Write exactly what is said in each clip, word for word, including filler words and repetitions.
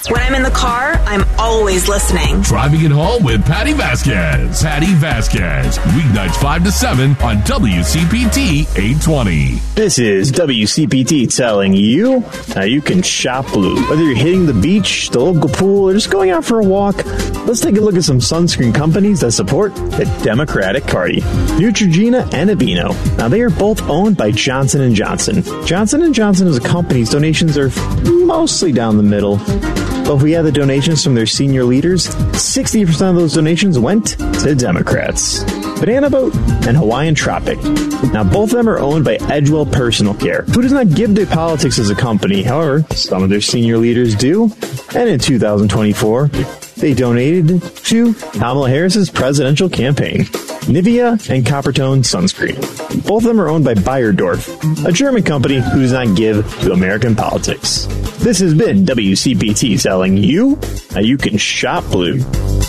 When I'm in the car, I'm always listening. Driving it home with Patty Vasquez. Patty Vasquez. Weeknights five to seven on W C P T eight twenty. This is W C P T telling you how you can shop blue. Whether you're hitting the beach, the local pool, or just going out for a walk, let's take a look at some sunscreen companies that support the Democratic Party. Neutrogena and Aveeno. Now, they are both owned by Johnson and Johnson. Johnson and Johnson as a company's donations are mostly down the middle. But if we had the donations from their senior leaders, sixty percent of those donations went to Democrats. Banana Boat and Hawaiian Tropic. Now, both of them are owned by Edgewell Personal Care, who does not give to politics as a company. However, some of their senior leaders do. And in two thousand twenty-four, they donated to Kamala Harris's presidential campaign. Nivea and Coppertone Sunscreen. Both of them are owned by Bayerdorf, a German company who does not give to American politics. This has been W C P T telling you how you can shop blue.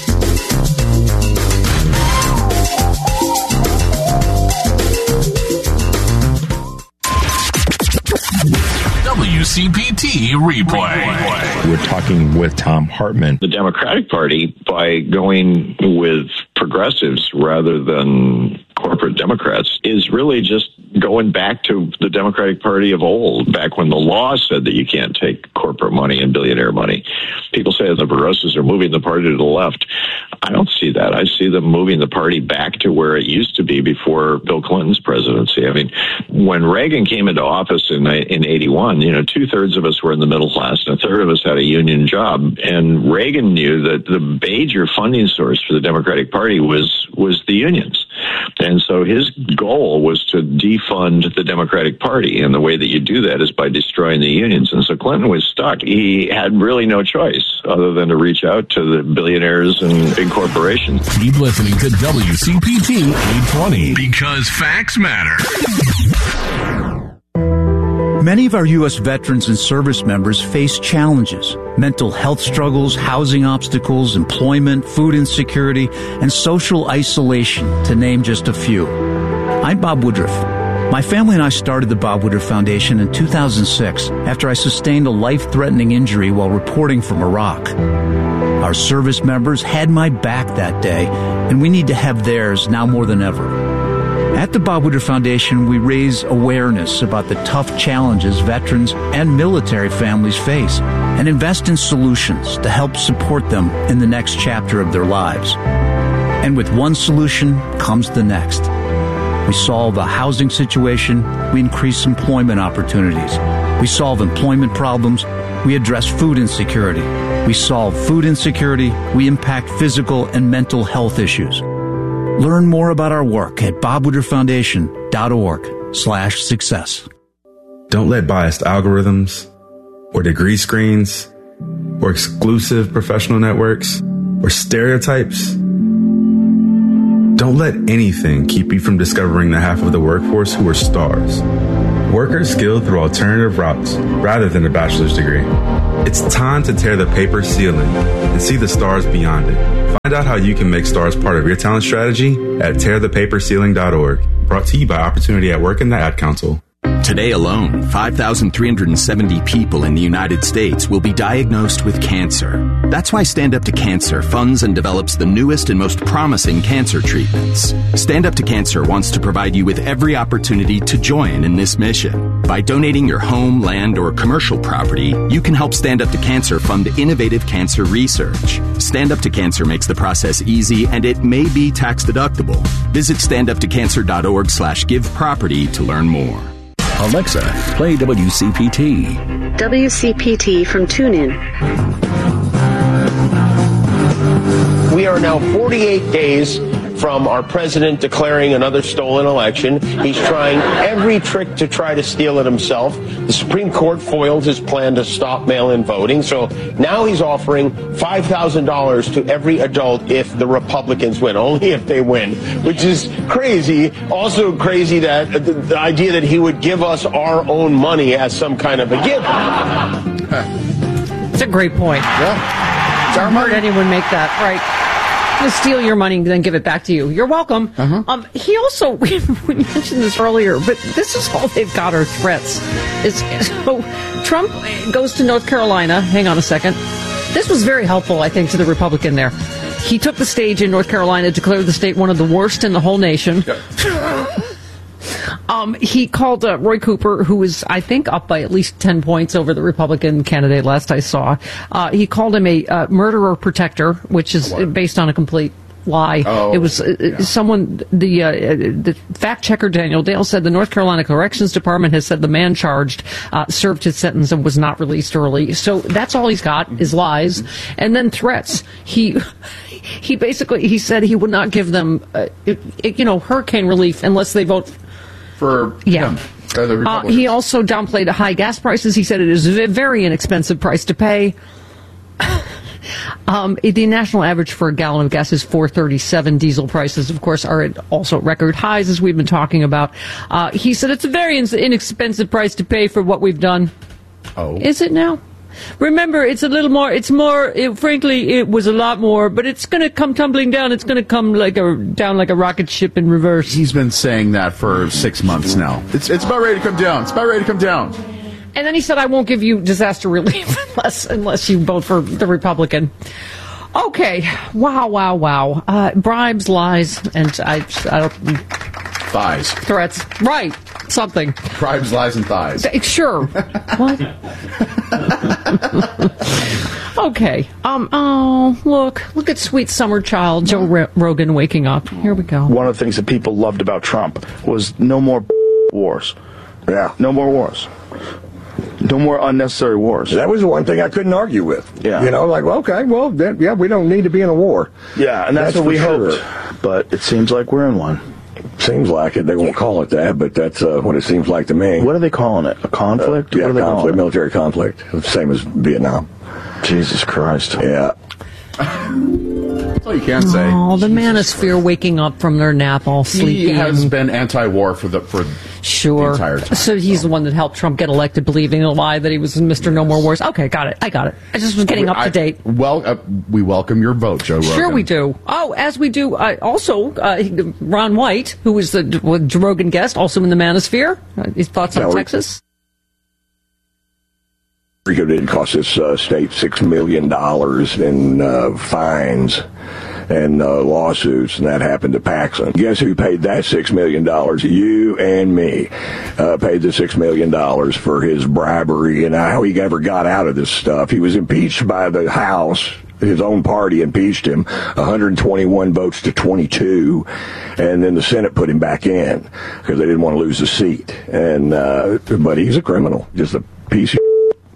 W C P T replay. We're talking with Thom Hartmann. The Democratic Party, by going with progressives rather than corporate Democrats, is really just going back to the Democratic Party of old, back when the law said that you can't take corporate money and billionaire money. People say the Barosas are moving the party to the left. I don't see that. I see them moving the party back to where it used to be before Bill Clinton's presidency. I mean, when Reagan came into office in in eighty-one, you know, two-thirds of us were in the middle class and a third of us had a union job. And Reagan knew that the major funding source for the Democratic Party was was the unions. And so his goal was to defund the Democratic Party. And the way that you do that is by destroying the unions. And so Clinton was stuck. He had really no choice other than to reach out to the billionaires and big corporations. Keep listening to W C P T eight twenty because facts matter. Many of our U S veterans and service members face challenges: mental health struggles, housing obstacles, employment, food insecurity, and social isolation, to name just a few. I'm Bob Woodruff. My family and I started the Bob Woodruff Foundation in two thousand six after I sustained a life-threatening injury while reporting from Iraq. Our service members had my back that day, and we need to have theirs now more than ever. At the Bob Woodruff Foundation, we raise awareness about the tough challenges veterans and military families face and invest in solutions to help support them in the next chapter of their lives. And with one solution comes the next. We solve a housing situation, we increase employment opportunities. We solve employment problems, we address food insecurity. We solve food insecurity, we impact physical and mental health issues. Learn more about our work at bob woodruff foundation dot org slash success. Don't let biased algorithms or degree screens or exclusive professional networks or stereotypes. Don't let anything keep you from discovering the half of the workforce who are stars. Workers skilled through alternative routes rather than a bachelor's degree. It's time to tear the paper ceiling and see the stars beyond it. Find out how you can make stars part of your talent strategy at tear the paper ceiling dot org. Brought to you by Opportunity at Work and the Ad Council. Today alone, five thousand three hundred seventy people in the United States will be diagnosed with cancer. That's why Stand Up to Cancer funds and develops the newest and most promising cancer treatments. Stand Up to Cancer wants to provide you with every opportunity to join in this mission. By donating your home, land, or commercial property, you can help Stand Up to Cancer fund innovative cancer research. Stand Up to Cancer makes the process easy, and it may be tax deductible. Visit stand up to cancer dot org slash give property to learn more. Alexa, play W C P T. W C P T from TuneIn. We are now forty-eight days from our president declaring another stolen election. He's trying every trick to try to steal it himself. The Supreme Court foiled his plan to stop mail-in voting. So now he's offering five thousand dollars to every adult if the Republicans win, only if they win, which is crazy. Also crazy that uh, the, the idea that he would give us our own money as some kind of a gift. It's a great point. Yeah. It's our heard anyone make that, right? To steal your money and then give it back to you. You're welcome. Uh-huh. Um, he also, we, we mentioned this earlier, but this is all they've got are threats. Is so Trump goes to North Carolina. Hang on a second. This was very helpful, I think, to the Republican there. He took the stage in North Carolina, declared the state one of the worst in the whole nation. Yep. um, he called uh, Roy Cooper, who was, I think, up by at least ten points over the Republican candidate last I saw. Uh, he called him a uh, murderer protector, which is what? based on a complete lie. Oh, it was uh, yeah. someone, the uh, the fact checker Daniel Dale said the North Carolina Corrections Department has said the man charged uh, served his sentence and was not released early. So that's all he's got is lies and then threats. He he basically he said he would not give them uh, it, it, you know hurricane relief unless they vote for yeah. him. Uh, he also downplayed high gas prices. He said it is a very inexpensive price to pay. Um, the national average for a gallon of gas is four thirty-seven. Diesel prices, of course, are at also record highs, as we've been talking about. Uh, he said it's a very in- inexpensive price to pay for what we've done. Oh. Is it now? Remember, it's a little more, it's more, it, frankly, it was a lot more, but it's going to come tumbling down. It's going to come like a, down like a rocket ship in reverse. He's been saying that for six months now. It's, it's about ready to come down. It's about ready to come down. And then he said, I won't give you disaster relief unless unless you vote for the Republican. Okay. Wow, wow, wow. Uh, bribes, lies, and I, I don't... Thighs. Threats. Right. Something. Bribes, lies, and thighs. Sure. What? Okay. Um. Oh, look. Look at sweet summer child Joe R- Rogan waking up. Here we go. One of the things that people loved about Trump was no more wars. Yeah. No more wars. No more unnecessary wars. That was the one thing I couldn't argue with. Yeah. You know, like, well, okay, well, then, yeah, we don't need to be in a war. Yeah, and that's, that's what we sure. hoped. But it seems like we're in one. Seems like it. They won't call it that, but that's uh, what it seems like to me. What are they calling it? A conflict? Uh, yeah, what are they conflict, calling military conflict. The same as Vietnam. Jesus Christ. Yeah. That's all you can say. Oh, the Jesus manosphere Christ. Waking up from their nap all sleepy. He has been anti-war for the for sure. the entire time. So he's so. the one that helped Trump get elected, believing a lie that he was Mister Yes. No More Wars. Okay, got it. I got it. I just was getting I, up to date. I, well, uh, we welcome your vote, Joe Rogan. Sure we do. Oh, as we do. Uh, also, uh, Ron White, who was the Joe Rogan guest, also in the manosphere. Uh, his thoughts on now, Texas? Rico didn't cost this uh, state six million dollars in uh, fines and uh, lawsuits, and that happened to Paxson. Guess who paid that six million dollars? You and me uh, paid the six million dollars for his bribery and how he ever got out of this stuff. He was impeached by the House. His own party impeached him, one hundred twenty-one votes to twenty-two, and then the Senate put him back in because they didn't want to lose the seat. And uh, but he's a criminal, just a piece of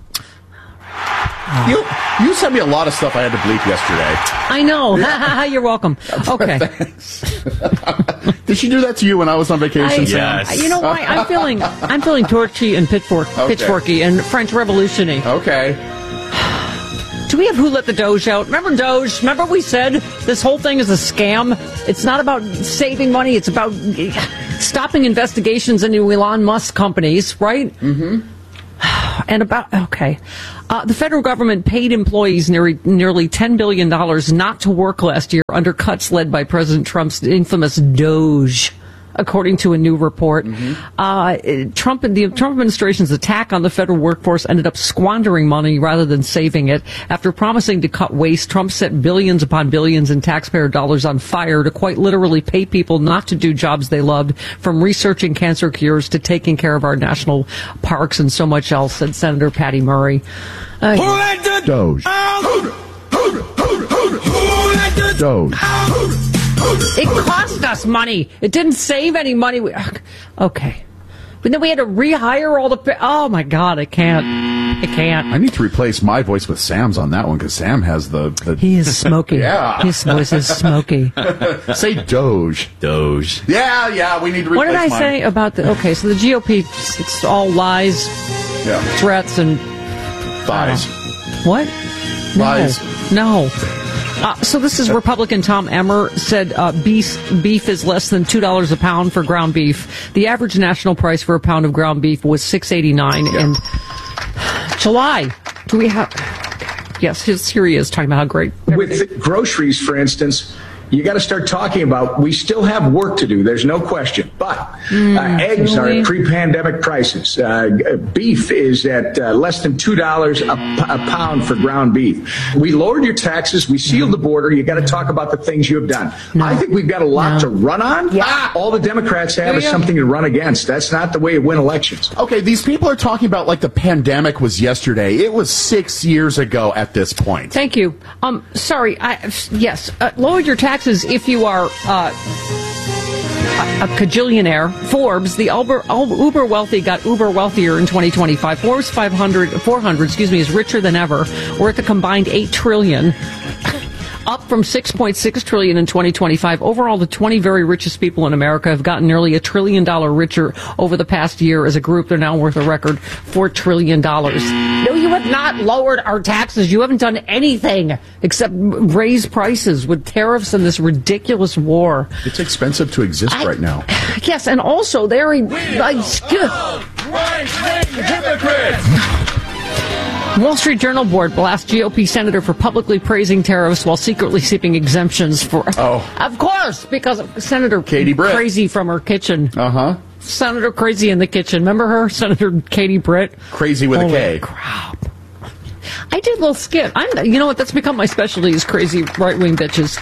You you sent me a lot of stuff I had to bleep yesterday. I know. Yeah. You're welcome. Okay. Did she do that to you when I was on vacation? I, Sam? yes. You know why? I'm feeling I'm feeling torchy and pitchfork, okay. pitchforky and French Revolution-y. Okay. Do we have Who Let the Doge Out? Remember Doge? Remember we said this whole thing is a scam? It's not about saving money. It's about stopping investigations into Elon Musk companies, right? Mm-hmm. And about, okay. Uh, the federal government paid employees nearly, nearly ten billion dollars not to work last year under cuts led by President Trump's infamous Doge, according to a new report. Mm-hmm. Uh, Trump and the Trump administration's attack on the federal workforce ended up squandering money rather than saving it. After promising to cut waste, Trump set billions upon billions in taxpayer dollars on fire to quite literally pay people not to do jobs they loved, from researching cancer cures to taking care of our national parks and so much else, said Senator Patty Murray. Uh, Who let the Doge? Doge. It cost us money. It didn't save any money. Okay. But then we had to rehire all the... Oh, my God, I can't. I can't. I need to replace my voice with Sam's on that one, because Sam has the... the he is smoky. Yeah. His voice is smoky. Say Doge. Doge. Yeah, yeah, we need to replace What did I mine. say about the... Okay, so the G O P, it's all lies, yeah. threats, and... Thighs. Uh, what? Lies. No. no. Uh, so this is Republican Tom Emmer said uh, beef, beef is less than two dollars a pound for ground beef. The average national price for a pound of ground beef was six eighty-nine yeah. in July. Do we have... Yes, his, here he is talking about how great... With groceries, for instance, you got to start talking about, we still have work to do. There's no question. But Mm, uh, eggs are really? at pre-pandemic prices. Uh, beef is at uh, less than two dollars a, p- a pound for ground beef. We lowered your taxes. We sealed the border. You got to talk about the things you have done. I think we've got a lot to run on. Yeah. All the Democrats have is something to run against. That's not the way you win elections. Okay, these people are talking about like the pandemic was yesterday. It was six years ago at this point. Thank you. Um, sorry. I, yes, uh, lower your taxes if you are uh, a, a cajillionaire. Forbes, the uber, uber wealthy, got uber wealthier in twenty twenty-five. Forbes five hundred, four hundred, excuse me, is richer than ever, worth a combined eight trillion. Up from six point six trillion in twenty twenty-five. Overall, the twenty very richest people in America have gotten nearly a trillion dollar richer over the past year. As a group, they're now worth a record four trillion dollars. No, you have not lowered our taxes. You haven't done anything except raise prices with tariffs and this ridiculous war. It's expensive to exist I, right now. Yes, and also they're like, right-wing hypocrites. Wall Street Journal board blasts G O P senator for publicly praising tariffs while secretly seeking exemptions for. Oh, of course, because Senator Katie Britt. Crazy from her kitchen. Uh huh. Senator Crazy in the kitchen. Remember her, Senator Katie Britt? Crazy with Holy a K. Crap. I did a little skit. I'm. You know what? That's become my specialty is crazy right wing bitches.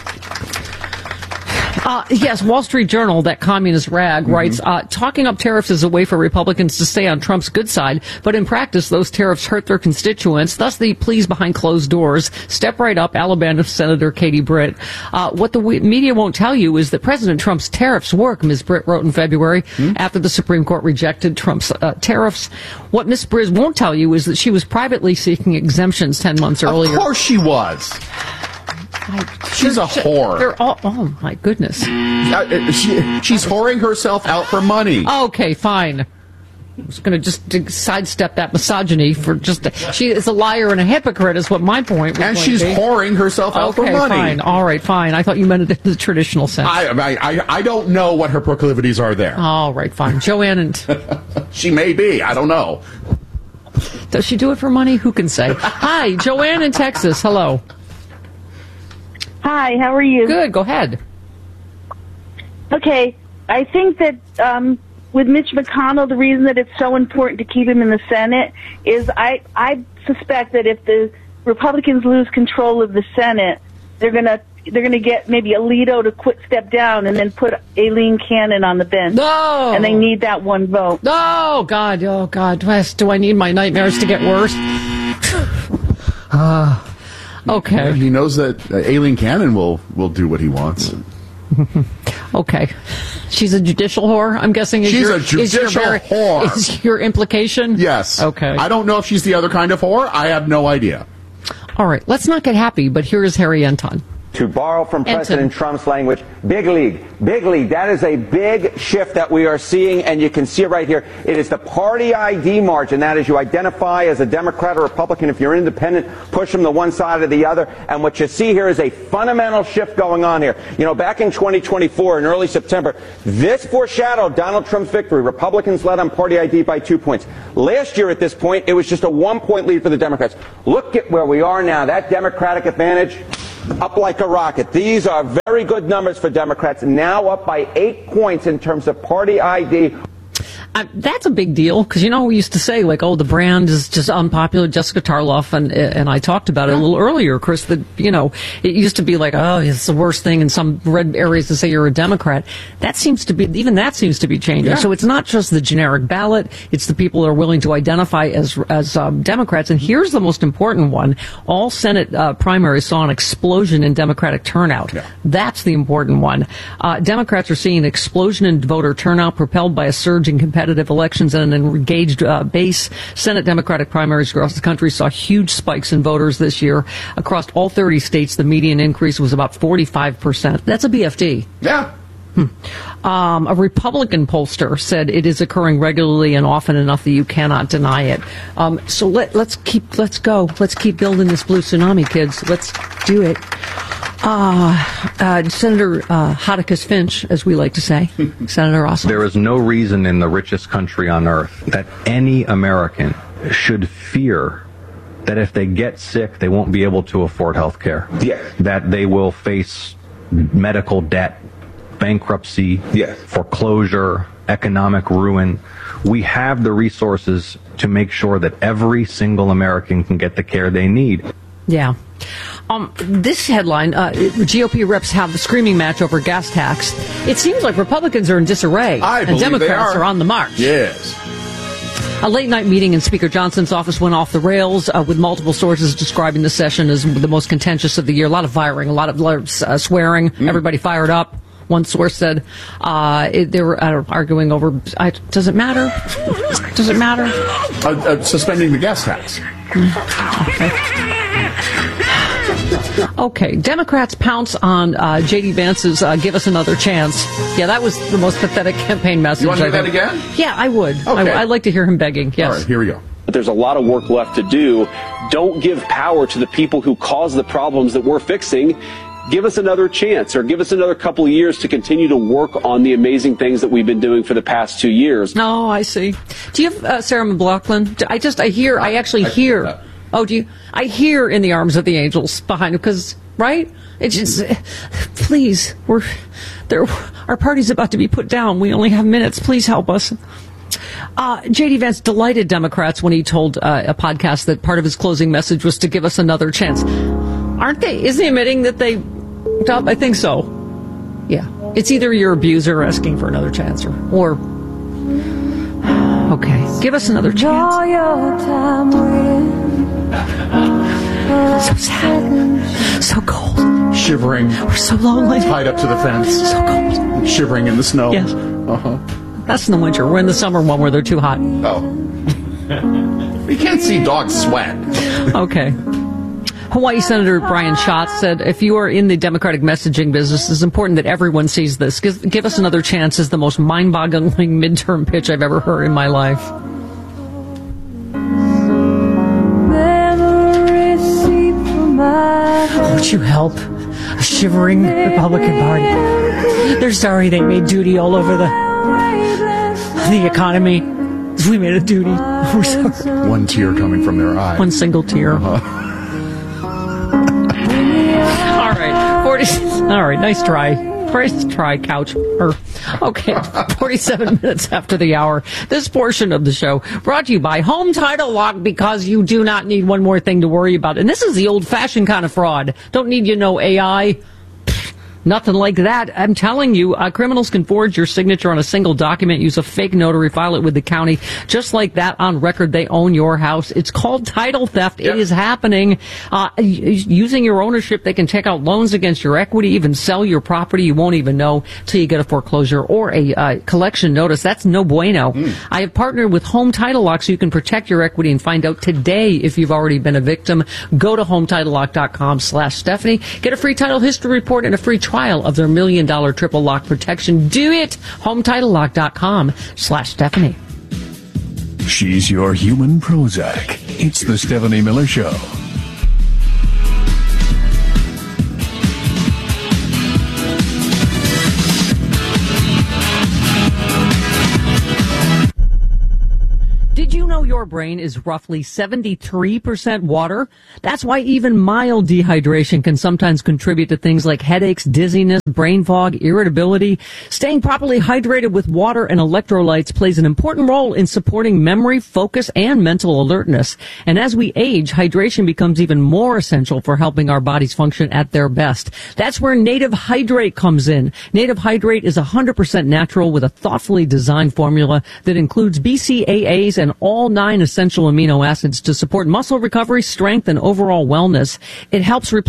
Uh, yes, Wall Street Journal, that communist rag, mm-hmm. writes, uh, talking up tariffs is a way for Republicans to stay on Trump's good side, but in practice, those tariffs hurt their constituents, thus the pleas behind closed doors. Step right up, Alabama Senator Katie Britt. Uh, what the w- media won't tell you is that President Trump's tariffs work, Miz Britt wrote in February, mm-hmm. after the Supreme Court rejected Trump's uh, tariffs. What Miz Britt won't tell you is that she was privately seeking exemptions ten months earlier. Of course she was. I, she's a whore. They're all, oh, my goodness. Uh, she, she's whoring herself out for money. Okay, fine. I was going to just sidestep that misogyny for just... A, she is a liar and a hypocrite is what my point was. And she's be. whoring herself out okay, for money. Fine. All right, fine. I thought you meant it in the traditional sense. I, I, I don't know what her proclivities are there. All right, fine. Joanne and... She may be. I don't know. Does she do it for money? Who can say? Hi, Joanne in Texas. Hello. Hi, how are you? Good, go ahead. Okay, I think that um, with Mitch McConnell, the reason that it's so important to keep him in the Senate is I, I suspect that if the Republicans lose control of the Senate, they're gonna they're gonna get maybe Alito to quit, step down, and then put Aileen Cannon on the bench. No, and they need that one vote. Oh God, oh God, Wes, do I need my nightmares to get worse? Ah. uh. Okay. Yeah, he knows that uh, Aileen Cannon will, will do what he wants. Okay. She's a judicial whore, I'm guessing. Is she's your, a judicial is your very, whore. Is your implication? Yes. Okay. I don't know if she's the other kind of whore. I have no idea. All right. Let's not get happy, but here is Harry Enton. To borrow from Enton. President Trump's language, big league, big league. That is a big shift that we are seeing, and you can see it right here. It is the party I D march, and that is you identify as a Democrat or Republican. If you're independent, push them to one side or the other. And what you see here is a fundamental shift going on here. You know, back in twenty twenty-four, in early September, this foreshadowed Donald Trump's victory. Republicans led on party I D by two points. Last year at this point, it was just a one-point lead for the Democrats. Look at where we are now. That Democratic advantage up like a rocket. These are very good numbers for Democrats, now up by eight points in terms of party I D. Uh, that's a big deal because, you know, we used to say, like, oh, the brand is just unpopular. Jessica Tarloff and and I talked about it a little earlier, Chris, that, you know, it used to be like, oh, it's the worst thing in some red areas to say you're a Democrat. That seems to be, even that seems to be changing. Yeah. So it's not just the generic ballot. It's the people that are willing to identify as as um, Democrats. And here's the most important one. All Senate uh, primaries saw an explosion in Democratic turnout. Yeah. That's the important one. Uh, Democrats are seeing an explosion in voter turnout propelled by a surge in competitive elections and an engaged uh, base. Senate Democratic primaries across the country saw huge spikes in voters this year. Across all thirty states, the median increase was about forty-five percent. That's a B F D. Yeah. Hmm. Um, a Republican pollster said it is occurring regularly and often enough that you cannot deny it. Um, so let, let's keep, let's go. Let's keep building this blue tsunami, kids. Let's do it. Uh, uh, Senator uh, Hodicus Finch, as we like to say. Senator Ross. There is no reason in the richest country on earth that any American should fear that if they get sick, they won't be able to afford health care. Yeah. That they will face medical debt, bankruptcy, yes. foreclosure, economic ruin. We have the resources to make sure that every single American can get the care they need. Yeah. Um, this headline, uh, G O P reps have a screaming match over gas tax. It seems like Republicans are in disarray. I and Democrats they are. are on the march. Yes. A late-night meeting in Speaker Johnson's office went off the rails, uh, with multiple sources describing the session as the most contentious of the year. A lot of firing, a lot of uh, swearing, mm. everybody fired up. One source said uh, it, they were uh, arguing over, I, does it matter? Does it matter? Uh, uh, suspending the gas tax. Okay. Okay, Democrats pounce on uh, J D. Vance's uh, "Give Us Another Chance." Yeah, that was the most pathetic campaign message. You want to do I've that ever... again? Yeah, I would. Okay. I, I'd like to hear him begging. Yes. All right, here we go. But there's a lot of work left to do. Don't give power to the people who cause the problems that we're fixing. Give us another chance, or give us another couple of years to continue to work on the amazing things that we've been doing for the past two years. Oh, I see. Do you have uh, Sarah McLachlan? I just, I hear, I actually hear. Oh, do you? I hear "In the Arms of the Angels" behind him, because, right? It's just, please, we're, there, our party's about to be put down. We only have minutes. Please help us. Uh, J D. Vance delighted Democrats when he told uh, a podcast that part of his closing message was to give us another chance. Aren't they? Isn't he admitting that they? I think so. Yeah. It's either your abuser asking for another chance, or, or okay, give us another chance. So sad. So cold. Shivering. We're so lonely. Tied up to the fence. So cold. Shivering in the snow. Yes. Uh-huh. That's in the winter. We're in the summer one where they're too hot. Oh. You can't see dogs sweat. Okay. Hawaii Senator Brian Schatz said, if you are in the Democratic messaging business, it's important that everyone sees this. Give, give us another chance is the most mind-boggling midterm pitch I've ever heard in my life. Would you help a shivering Republican Party? They're sorry they made duty all over the the economy. We made a duty. We're sorry. One tear coming from their eye. One single tear. Uh-huh. All right, forty. All right, nice try. Nice try, couch. Or, okay, forty-seven minutes after the hour. This portion of the show brought to you by Home Title Lock, because you do not need one more thing to worry about. And this is the old-fashioned kind of fraud. Don't need you know A I. Nothing like that. I'm telling you, uh, criminals can forge your signature on a single document, use a fake notary, file it with the county. Just like that, on record, they own your house. It's called title theft. Yep. It is happening. Uh, using your ownership, they can take out loans against your equity, even sell your property. You won't even know till you get a foreclosure or a uh, collection notice. That's no bueno. Mm. I have partnered with Home Title Lock so you can protect your equity and find out today if you've already been a victim. Go to HometitleLock.com slash Stephanie. Get a free title history report and a free trial of their million dollar triple lock protection. Do it. HometitleLock.com slash Stephanie. She's your human Prozac. It's the Stephanie Miller Show. Did you know your brain is roughly seventy-three percent water? That's why even mild dehydration can sometimes contribute to things like headaches, dizziness, brain fog, irritability. Staying properly hydrated with water and electrolytes plays an important role in supporting memory, focus, and mental alertness. And as we age, hydration becomes even more essential for helping our bodies function at their best. That's where Native Hydrate comes in. Native Hydrate is one hundred percent natural with a thoughtfully designed formula that includes B C A As and all nine essential amino acids to support muscle recovery, strength, and overall wellness. It helps replace